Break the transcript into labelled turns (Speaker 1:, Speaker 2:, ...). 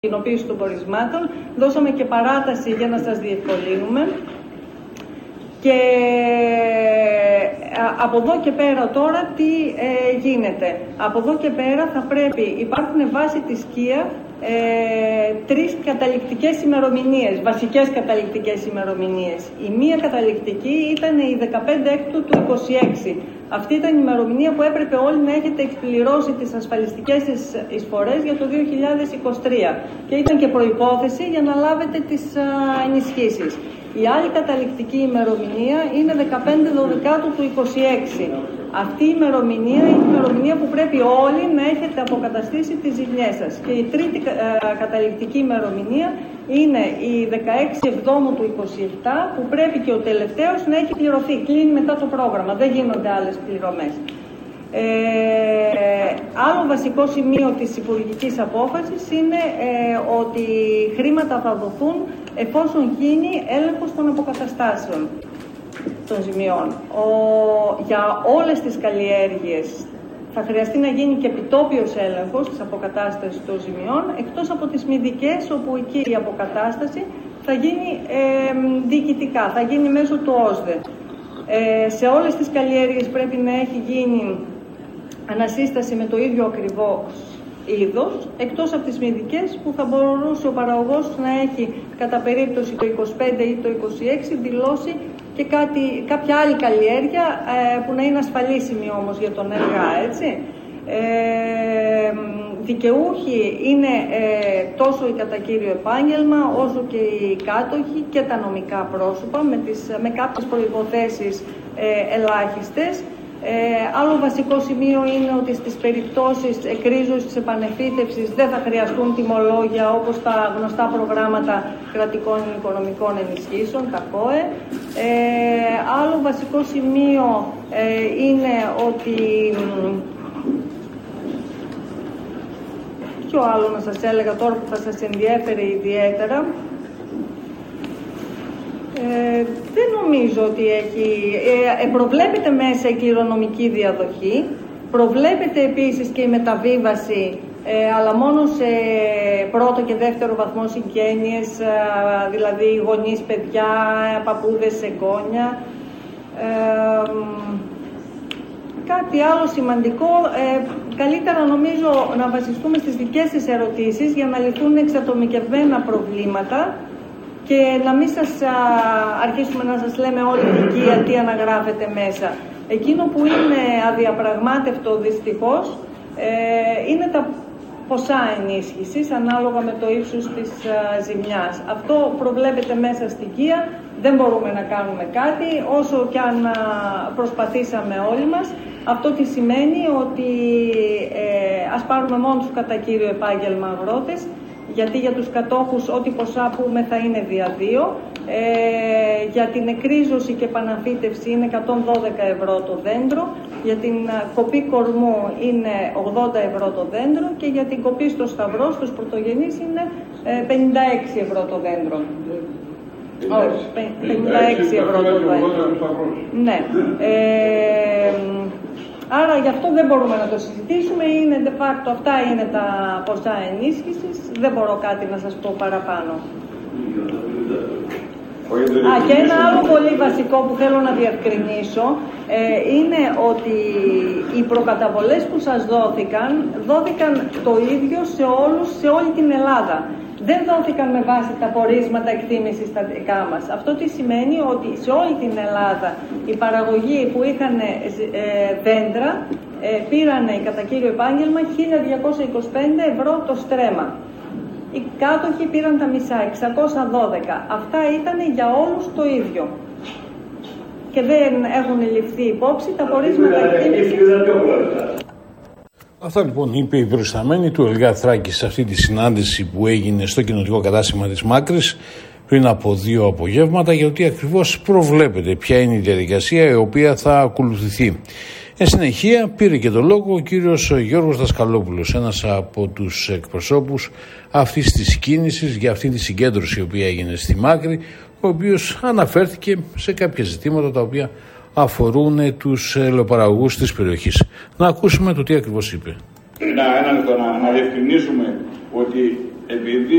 Speaker 1: κοινοποίηση των πορισμάτων, δώσαμε και παράταση για να σας διευκολύνουμε. Και από εδώ και πέρα τώρα τι γίνεται. Από εδώ και πέρα θα πρέπει, υπάρχουν βάσει της ΚΙΑ 3 καταληκτικές ημερομηνίες, βασικές καταληκτικές ημερομηνίες. Η μία καταληκτική ήταν η 15 Έκτου του 26. Αυτή ήταν η ημερομηνία που έπρεπε όλοι να έχετε εκπληρώσει τις ασφαλιστικές εισφορές για το 2023 και ήταν και προϋπόθεση για να λάβετε τις ενισχύσεις. Η άλλη καταληκτική ημερομηνία είναι 15/12 του 26. Αυτή η ημερομηνία είναι η ημερομηνία που πρέπει όλοι να έχετε αποκαταστήσει τις ζημιές σας. Και η τρίτη καταληκτική ημερομηνία είναι η 16/7 του 27, που πρέπει και ο τελευταίος να έχει πληρωθεί. Κλείνει μετά το πρόγραμμα, δεν γίνονται άλλες πληρωμές. Άλλο βασικό σημείο της υπουργικής απόφασης είναι ότι χρήματα θα δοθούν εφόσον γίνει έλεγχος των αποκαταστάσεων των ζημιών. Για όλες τις καλλιέργειες θα χρειαστεί να γίνει και επιτόπιος έλεγχος της αποκατάστασης των ζημιών, εκτός από τις μυδικές, όπου εκεί η αποκατάσταση θα γίνει διοικητικά, θα γίνει μέσω του ΟΣΔΕ. Σε όλες τις καλλιέργειες πρέπει να έχει γίνει ανασύσταση με το ίδιο ακριβώς είδος, εκτός από τις μυδικές που θα μπορούσε ο παραγωγός να έχει κατά περίπτωση το 25 ή το 26 δηλώσει και κάποια άλλη καλλιέργεια που να είναι ασφαλίσιμη όμως για τον ΕργΑ, έτσι. Δικαιούχοι είναι τόσο η κατά κύριο επάγγελμα όσο και οι κάτοχοι και τα νομικά πρόσωπα με κάποιες προϋποθέσεις ελάχιστες. Άλλο βασικό σημείο είναι ότι στις περιπτώσεις εκρίζωσης επανεφύτευσης δεν θα χρειαστούν τιμολόγια όπως τα γνωστά προγράμματα κρατικών οικονομικών ενισχύσεων, τα ΚΟΕ. Άλλο βασικό σημείο είναι ότι... Ποιο άλλο να σας έλεγα τώρα που θα σας ενδιέφερε ιδιαίτερα. Δεν νομίζω ότι έχει... προβλέπεται μέσα η κληρονομική διαδοχή, προβλέπεται επίσης και η μεταβίβαση, αλλά μόνο σε πρώτο και δεύτερο βαθμό συγγένειες, δηλαδή γονείς, παιδιά, παππούδες, εγγόνια. Κάτι άλλο σημαντικό, καλύτερα νομίζω να βασιστούμε στις δικές σας ερωτήσεις για να λυθούν εξατομικευμένα προβλήματα και να μην αρχίσουμε να σας λέμε όλη την οικία τι αναγράφεται μέσα. Εκείνο που είναι αδιαπραγμάτευτο δυστυχώς είναι τα ποσά ενίσχυσης ανάλογα με το ύψος της ζημιάς. Αυτό προβλέπεται μέσα στην οικία, δεν μπορούμε να κάνουμε κάτι όσο και αν προσπαθήσαμε όλοι μας. Αυτό τι σημαίνει ότι ας πάρουμε μόνο τους κατά κύριο επάγγελμα αγρότες, γιατί για τους κατόχους ό,τι ποσά πούμε θα είναι δια 2. Για την εκρίζωση και επαναφύτευση είναι 112 ευρώ το δέντρο, για την κοπή κορμού είναι 80 ευρώ το δέντρο και για την κοπή στο σταυρό, στους πρωτογενείς είναι 56 ευρώ το δέντρο. 56 ευρώ το δέντρο. Ναι. Άρα γι' αυτό δεν μπορούμε να το συζητήσουμε, είναι de facto αυτά είναι τα ποσά ενίσχυσης, δεν μπορώ κάτι να σας πω παραπάνω. Και ένα άλλο πολύ βασικό που θέλω να διευκρινίσω είναι ότι οι προκαταβολές που σας δόθηκαν το ίδιο σε όλους, σε όλη την Ελλάδα. Δεν δόθηκαν με βάση τα πορίσματα εκτίμησης στα δικά μας. Αυτό τι σημαίνει ότι σε όλη την Ελλάδα οι παραγωγοί που είχαν δέντρα πήραν κατά κύριο επάγγελμα 1.225 ευρώ το στρέμμα. Οι κάτοχοι πήραν τα μισά, 612. Αυτά ήταν για όλους το ίδιο. Και δεν έχουν ληφθεί υπόψη τα πορίσματα εκτίμησης.
Speaker 2: Αυτά λοιπόν είπε η προϊσταμένη του ΕργΑ Θράκης σε αυτή τη συνάντηση που έγινε στο κοινοτικό κατάστημα της Μάκρης πριν από 2 απογεύματα, γιατί ακριβώς προβλέπεται ποια είναι η διαδικασία η οποία θα ακολουθηθεί. Εν συνεχεία πήρε και το λόγο ο κύριος Γιώργος Δασκαλόπουλος, ένας από τους εκπροσώπους αυτής της κίνησης για αυτή τη συγκέντρωση η οποία έγινε στη Μάκρη, ο οποίος αναφέρθηκε σε κάποια ζητήματα τα οποία αφορούν τους ελαιοπαραγωγούς της περιοχής. Να ακούσουμε το τι ακριβώς είπε.
Speaker 3: Να διευκρινίσουμε ότι επειδή